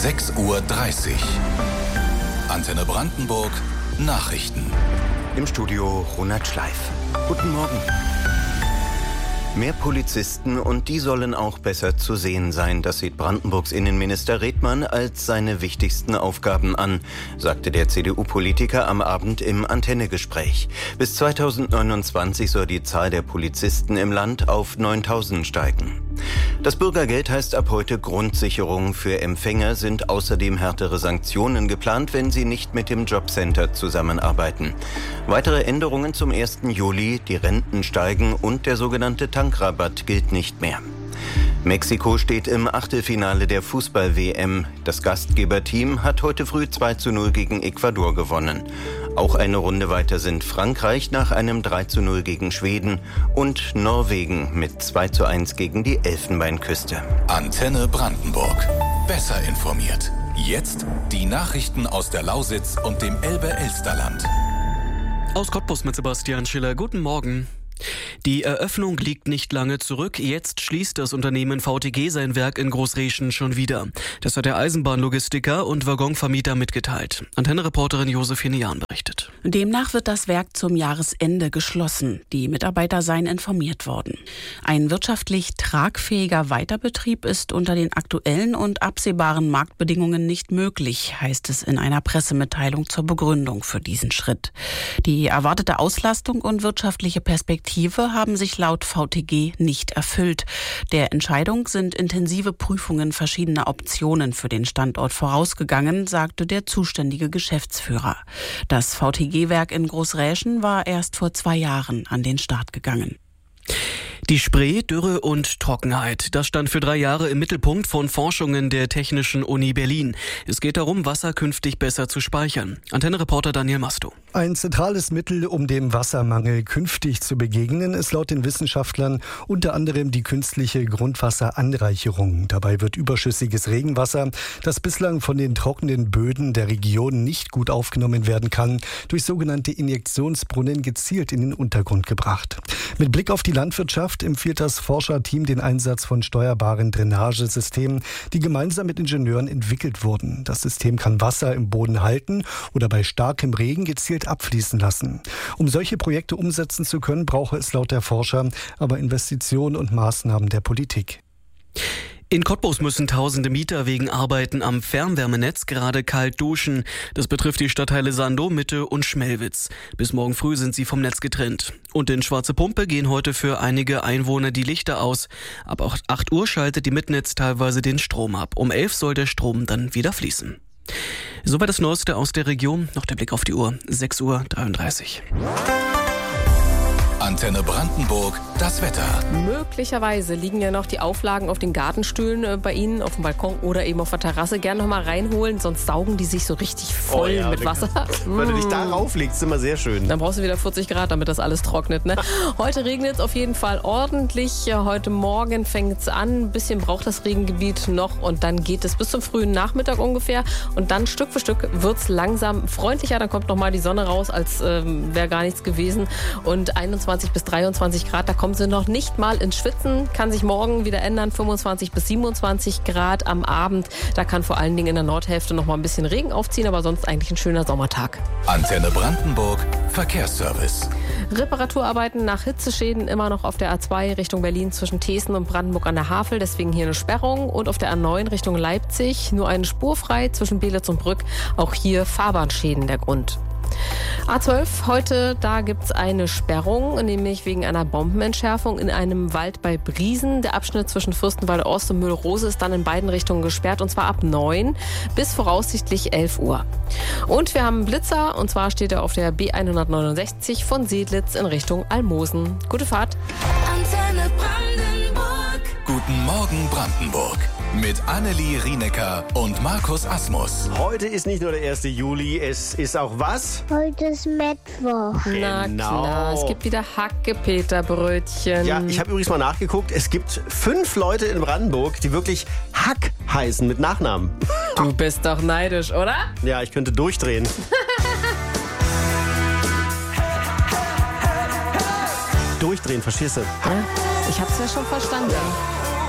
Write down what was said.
6:30 Uhr. Antenne Brandenburg Nachrichten. Im Studio Ronald Schleif. Guten Morgen. Mehr Polizisten und die sollen auch besser zu sehen sein. Das sieht Brandenburgs Innenminister Redmann als seine wichtigsten Aufgaben an, sagte der CDU-Politiker am Abend im Antennegespräch. Bis 2029 soll die Zahl der Polizisten im Land auf 9.000 steigen. Das Bürgergeld heißt ab heute Grundsicherung. Für Empfänger sind außerdem härtere Sanktionen geplant, wenn sie nicht mit dem Jobcenter zusammenarbeiten. Weitere Änderungen zum 1. Juli, die Renten steigen und der sogenannte Tankrabatt gilt nicht mehr. Mexiko steht im Achtelfinale der Fußball-WM. Das Gastgeberteam hat heute früh 2:0 gegen Ecuador gewonnen. Auch eine Runde weiter sind Frankreich nach einem 3:0 gegen Schweden und Norwegen mit 2:1 gegen die Elfenbeinküste. Antenne Brandenburg. Besser informiert. Jetzt die Nachrichten aus der Lausitz und dem Elbe-Elsterland. Aus Cottbus mit Sebastian Schiller. Guten Morgen. Die Eröffnung liegt nicht lange zurück. Jetzt schließt das Unternehmen VTG sein Werk in Großreschen schon wieder. Das hat der Eisenbahnlogistiker und Waggonvermieter mitgeteilt. Antenne-Reporterin Josephine Jahn berichtet. Demnach wird das Werk zum Jahresende geschlossen. Die Mitarbeiter seien informiert worden. Ein wirtschaftlich tragfähiger Weiterbetrieb ist unter den aktuellen und absehbaren Marktbedingungen nicht möglich, heißt es in einer Pressemitteilung zur Begründung für diesen Schritt. Die erwartete Auslastung und wirtschaftliche Perspektive haben sich laut VTG nicht erfüllt. Der Entscheidung sind intensive Prüfungen verschiedener Optionen für den Standort vorausgegangen, sagte der zuständige Geschäftsführer. Das VTG-Werk in Großräschen war erst vor 2 Jahren an den Start gegangen. Die Spree, Dürre und Trockenheit. Das stand für 3 Jahre im Mittelpunkt von Forschungen der Technischen Uni Berlin. Es geht darum, Wasser künftig besser zu speichern. Antenne-Reporter Daniel Masto. Ein zentrales Mittel, um dem Wassermangel künftig zu begegnen, ist laut den Wissenschaftlern unter anderem die künstliche Grundwasseranreicherung. Dabei wird überschüssiges Regenwasser, das bislang von den trockenen Böden der Region nicht gut aufgenommen werden kann, durch sogenannte Injektionsbrunnen gezielt in den Untergrund gebracht. Mit Blick auf die Landwirtschaft empfiehlt das Forscherteam den Einsatz von steuerbaren Drainagesystemen, die gemeinsam mit Ingenieuren entwickelt wurden. Das System kann Wasser im Boden halten oder bei starkem Regen gezielt abfließen lassen. Um solche Projekte umsetzen zu können, brauche es laut der Forscher aber Investitionen und Maßnahmen der Politik. In Cottbus müssen tausende Mieter wegen Arbeiten am Fernwärmenetz gerade kalt duschen. Das betrifft die Stadtteile Sandow, Mitte und Schmelwitz. Bis morgen früh sind sie vom Netz getrennt. Und in Schwarze Pumpe gehen heute für einige Einwohner die Lichter aus. Ab 8 Uhr schaltet die Mitnetz teilweise den Strom ab. Um 11 soll der Strom dann wieder fließen. Soweit das Neueste aus der Region. Noch der Blick auf die Uhr. 6:33 Uhr. Antenne Brandenburg, das Wetter. Möglicherweise liegen ja noch die Auflagen auf den Gartenstühlen bei Ihnen auf dem Balkon oder eben auf der Terrasse. Gerne noch mal reinholen, sonst saugen die sich so richtig voll mit Wasser. Wenn du dich da rauflegst, ist immer sehr schön. Dann brauchst du wieder 40 Grad, damit das alles trocknet. Ne? Heute regnet es auf jeden Fall ordentlich. Heute Morgen fängt es an. Ein bisschen braucht das Regengebiet noch und dann geht es bis zum frühen Nachmittag ungefähr. Und dann Stück für Stück wird es langsam freundlicher. Dann kommt noch mal die Sonne raus, als wäre gar nichts gewesen. Und 21 bis 23 Grad, da kommen sie noch nicht mal ins Schwitzen. Kann sich morgen wieder ändern, 25 bis 27 Grad am Abend. Da kann vor allen Dingen in der Nordhälfte noch mal ein bisschen Regen aufziehen, aber sonst eigentlich ein schöner Sommertag. Antenne Brandenburg, Verkehrsservice. Reparaturarbeiten nach Hitzeschäden immer noch auf der A2 Richtung Berlin zwischen Thesen und Brandenburg an der Havel. Deswegen hier eine Sperrung. Und auf der A9 Richtung Leipzig nur eine Spur frei zwischen Belitz und Brück. Auch hier Fahrbahnschäden der Grund. A12, heute, da gibt's eine Sperrung, nämlich wegen einer Bombenentschärfung in einem Wald bei Briesen. Der Abschnitt zwischen Fürstenwalde Ost und Mühlrose ist dann in beiden Richtungen gesperrt, und zwar ab 9 bis voraussichtlich 11 Uhr. Und wir haben einen Blitzer, und zwar steht er auf der B169 von Sedlitz in Richtung Almosen. Gute Fahrt. Antenne Brandenburg. Guten Morgen Brandenburg. Mit Annelie Rienecker und Markus Asmus. Heute ist nicht nur der 1. Juli, es ist auch was? Heute ist Mittwoch. Na klar, es gibt wieder Hacke-Peter-Brötchen. Ja, ich habe übrigens mal nachgeguckt, es gibt 5 Leute in Brandenburg, die wirklich Hack heißen mit Nachnamen. Du bist doch neidisch, oder? Ja, ich könnte durchdrehen. Durchdrehen, verstehst du? Ja, ich hab's ja schon verstanden.